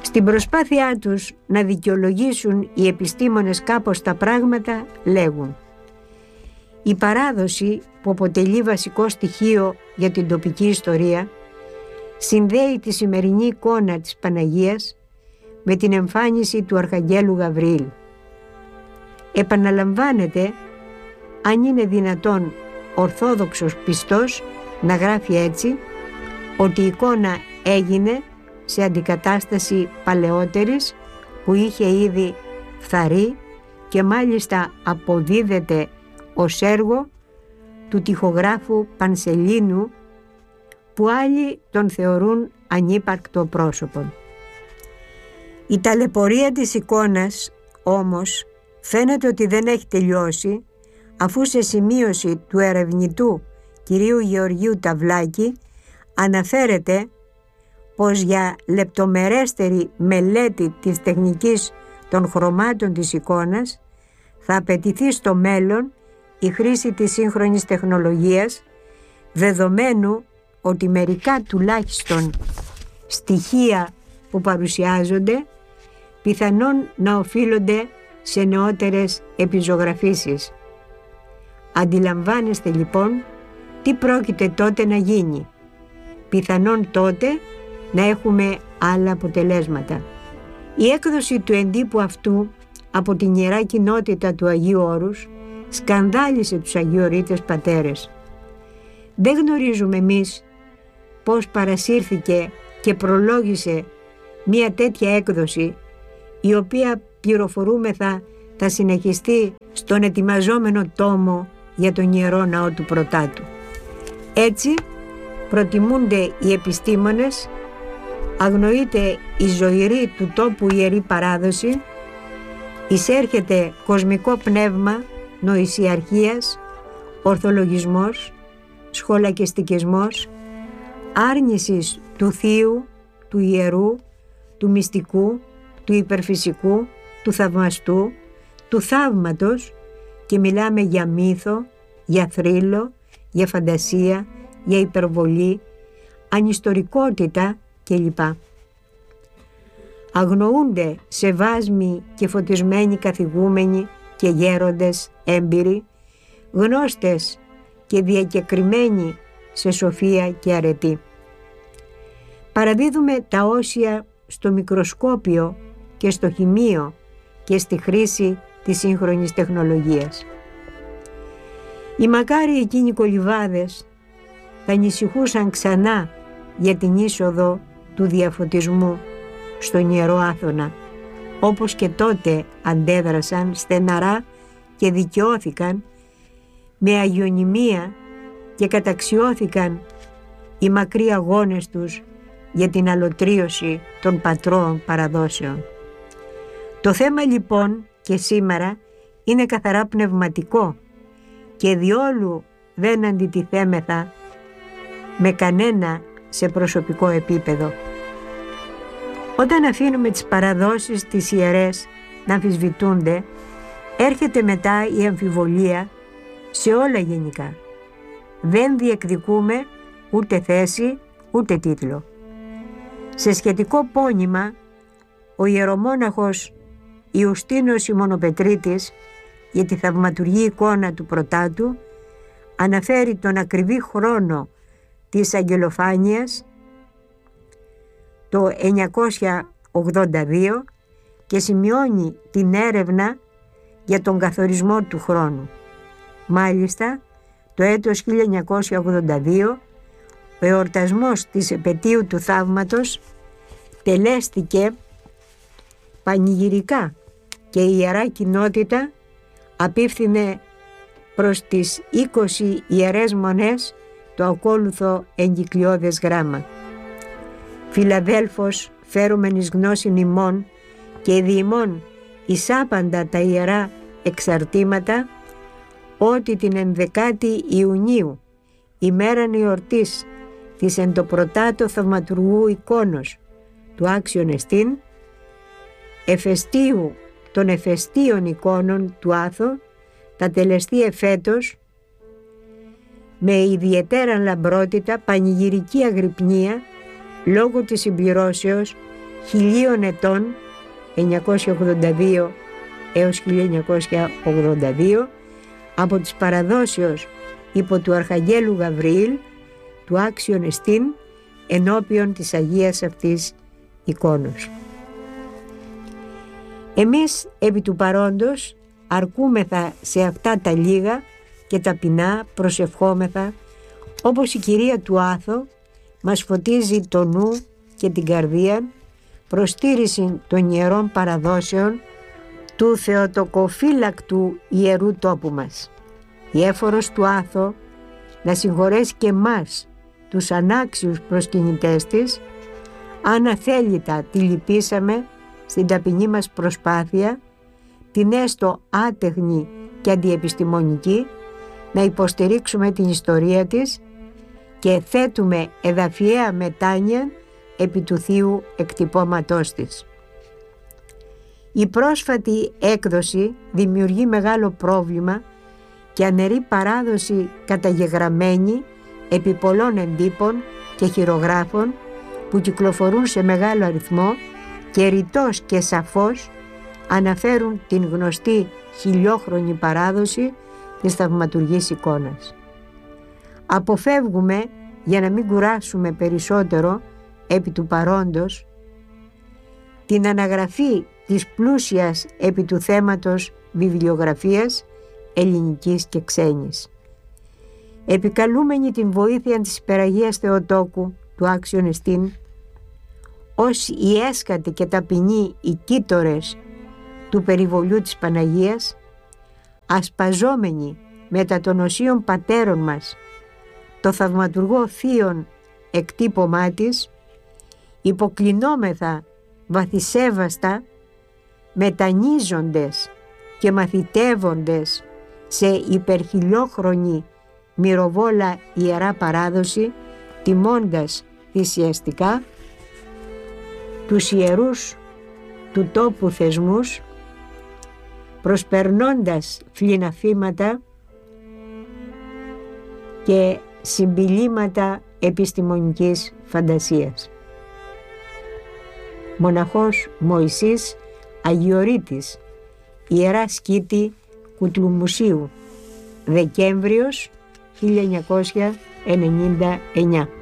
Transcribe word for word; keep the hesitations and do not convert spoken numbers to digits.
Στην προσπάθειά τους να δικαιολογήσουν οι επιστήμονες κάπως τα πράγματα, λέγουν: η παράδοση, που αποτελεί βασικό στοιχείο για την τοπική ιστορία, συνδέει τη σημερινή εικόνα της Παναγίας με την εμφάνιση του Αρχαγγέλου Γαβριήλ. Επαναλαμβάνεται, αν είναι δυνατόν ορθόδοξος πιστός να γράφει έτσι, ότι η εικόνα έγινε σε αντικατάσταση παλαιότερης που είχε ήδη φθαρεί και μάλιστα αποδίδεται ως έργο του τοιχογράφου Πανσελίνου, που άλλοι τον θεωρούν ανύπαρκτο πρόσωπο. Η ταλαιπωρία της εικόνας όμως φαίνεται ότι δεν έχει τελειώσει, αφού σε σημείωση του ερευνητού κυρίου Γεωργίου Ταυλάκη αναφέρεται πως για λεπτομερέστερη μελέτη της τεχνικής των χρωμάτων της εικόνας θα απαιτηθεί στο μέλλον η χρήση της σύγχρονης τεχνολογίας, δεδομένου ότι μερικά τουλάχιστον στοιχεία που παρουσιάζονται πιθανόν να οφείλονται σε νεότερες επιζωγραφίσεις. Αντιλαμβάνεστε λοιπόν τι πρόκειται τότε να γίνει. Πιθανόν τότε να έχουμε άλλα αποτελέσματα. Η έκδοση του εντύπου αυτού από την Ιερά Κοινότητα του Αγίου Όρους σκανδάλισε τους Αγιορείτες πατέρες. Δεν γνωρίζουμε εμείς πώς παρασύρθηκε και προλόγησε μια τέτοια έκδοση, η οποία πληροφορούμεθα θα συνεχιστεί στον ετοιμαζόμενο τόμο για τον Ιερό Ναό του Πρωτάτου. Έτσι προτιμούνται οι επιστήμονες, αγνοείται η ζωηρή του τόπου ιερή παράδοση, εισέρχεται κοσμικό πνεύμα νοησιαρχίας, ορθολογισμός, σχολακιστικισμός, άρνησης του θείου, του ιερού, του μυστικού, του υπερφυσικού, του θαυμαστού, του θαύματος, και μιλάμε για μύθο, για θρύλο, για φαντασία, για υπερβολή, ανιστορικότητα κλπ. Αγνοούνται σεβάσμοι και φωτισμένοι καθηγούμενοι και γέροντες έμπειροι, γνώστες και διακεκριμένοι σε σοφία και αρετή. Παραδίδουμε τα όσια στο μικροσκόπιο και στο χημείο και στη χρήση της σύγχρονης τεχνολογίας. Οι μακάρι εκείνοι κολυβάδες θα ανησυχούσαν ξανά για την είσοδο του διαφωτισμού στον Ιερό Άθωνα, όπως και τότε αντέδρασαν στεναρά και δικαιώθηκαν με αγιονυμία και καταξιώθηκαν οι μακρύ αγώνες τους για την αλωτρίωση των πατρώων παραδόσεων. Το θέμα λοιπόν και σήμερα είναι καθαρά πνευματικό και διόλου δεν αντιτιθέμεθα με κανένα σε προσωπικό επίπεδο. Όταν αφήνουμε τις παραδόσεις τις ιερές να αμφισβητούνται, έρχεται μετά η αμφιβολία σε όλα γενικά. Δεν διεκδικούμε ούτε θέση ούτε τίτλο. Σε σχετικό πόνημα, ο ιερομόναχος Ιουστίνος η Μονοπετρίτης για τη θαυματουργή εικόνα του Πρωτάτου αναφέρει τον ακριβή χρόνο της Αγγελοφάνειας, το εννιακόσια ογδόντα δύο, και σημειώνει την έρευνα για τον καθορισμό του χρόνου. Μάλιστα, το έτος χίλια εννιακόσια ογδόντα δύο, ο εορτασμός της επετείου του θαύματος τελέστηκε πανηγυρικά και η Ιερά Κοινότητα απίφθινε προς τις είκοσι ιερές μονές το ακόλουθο εγκυκλιώδες γράμμα. Φιλαδέλφος φέρομεν εις γνώσιν ημών και διημών εις άπαντα τα ιερά εξαρτήματα, ότι την ενδεκάτη Ιουνίου, ημέραν εορτής της εν το Πρωτάτο θαυματουργού εικόνος του άξιον εστίν, εφεστίου των εφεστίων εικόνων του Άθο, τα τελεστεί εφέτος με ιδιαίτερα λαμπρότητα πανηγυρική αγρυπνία λόγω της συμπληρώσεως χιλίων ετών, εννιακόσια ογδόντα δύο έως χίλια εννιακόσια ογδόντα δύο, από τις παραδόσεως υπό του Αρχαγγέλου Γαβριήλ, του άξιον εστίν ενώπιον της Αγίας αυτής εικόνος. Εμείς επί του παρόντος αρκούμεθα σε αυτά τα λίγα και ταπεινά προσευχόμεθα, όπως η Κυρία του Άθο μας φωτίζει το νου και την καρδία προς στήρηση των ιερών παραδόσεων του θεοτοκοφύλακτου ιερού τόπου μας. Η έφορος του Άθο να συγχωρέσει και εμάς τους ανάξιους προσκυνητές της, αν αθέλητα τη λυπήσαμε στην ταπεινή μας προσπάθεια, την έστω άτεχνη και αντιεπιστημονική, να υποστηρίξουμε την ιστορία της και θέτουμε εδαφιαία μετάνοια επί του θείου εκτυπώματός της. Η πρόσφατη έκδοση δημιουργεί μεγάλο πρόβλημα και αναιρεί παράδοση καταγεγραμμένη επί πολλών εντύπων και χειρογράφων που κυκλοφορούν σε μεγάλο αριθμό και ρητός και σαφώς αναφέρουν την γνωστή χιλιόχρονη παράδοση της θαυματουργής εικόνας. Αποφεύγουμε, για να μην κουράσουμε περισσότερο επί του παρόντος, την αναγραφή της πλούσιας επί του θέματος βιβλιογραφίας ελληνικής και ξένης. Επικαλούμενη την βοήθεια της Υπεραγίας Θεοτόκου του άξιον εστίν, ως οι έσκατοι και ταπεινοί οι κοίτορες του περιβολιού της Παναγίας, ασπαζόμενοι μετά των οσίων πατέρων μας το θαυματουργό θείον εκτύπωμά της, υποκλεινόμεθα βαθυσέβαστα, μετανίζοντες και μαθητεύοντες σε υπερχιλιόχρονη μυροβόλα ιερά παράδοση, τιμώντας θυσιαστικά τους ιερούς του τόπου θεσμούς, προσπερνώντας φλιναφήματα και συμπιλήματα επιστημονικής φαντασίας. Μοναχός Μωυσής Αγιορείτης, Ιερά Σκήτη Κουτλουμουσίου, Δεκέμβριος χίλια εννιακόσια ενενήντα εννιά.